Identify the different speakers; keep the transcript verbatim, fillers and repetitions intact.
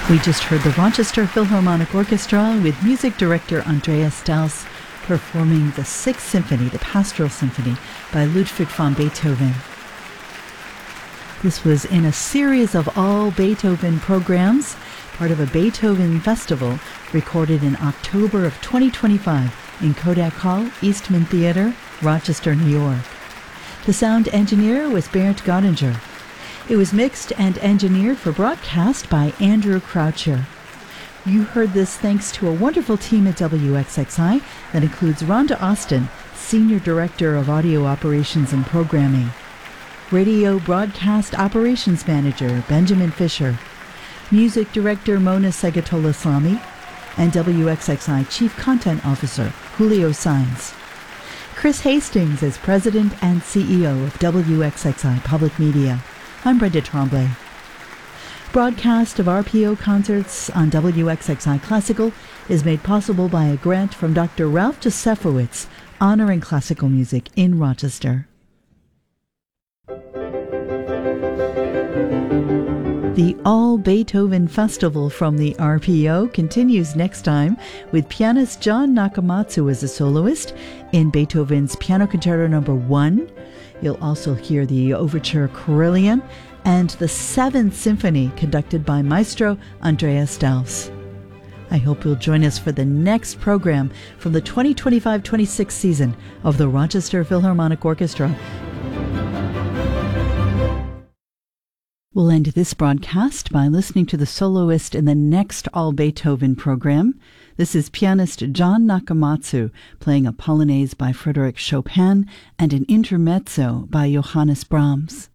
Speaker 1: We just heard the Rochester Philharmonic Orchestra with music director Andreas Strauss performing the Sixth Symphony, the Pastoral Symphony, by Ludwig van Beethoven. This was in a series of all Beethoven programs, part of a Beethoven festival recorded in October of twenty twenty-five in Kodak Hall, Eastman Theater, Rochester, New York. The sound engineer was Bernd Gottinger. It was mixed and engineered for broadcast by Andrew Croucher. You heard this thanks to a wonderful team at W X X I that includes Rhonda Austin, Senior Director of Audio Operations and Programming, Radio Broadcast Operations Manager Benjamin Fisher, Music Director Mona Segatola-Slami, and W X X I Chief Content Officer Julio Sainz. Chris Hastings is President and C E O of W X X I Public Media. I'm Brenda Tremblay. Broadcast of R P O concerts on W X X I Classical is made possible by a grant from Doctor Ralph Josefowitz, honoring classical music in Rochester. The All Beethoven Festival from the R P O continues next time with pianist John Nakamatsu as a soloist in Beethoven's Piano Concerto Number one. You'll also hear the Overture Carillon and the Seventh Symphony conducted by Maestro Andreas Strauss. I hope you'll join us for the next program from the twenty twenty-five twenty-six season of the Rochester Philharmonic Orchestra. We'll end this broadcast by listening to the soloist in the next All Beethoven program. This is pianist John Nakamatsu playing a Polonaise by Frédéric Chopin and an intermezzo by Johannes Brahms.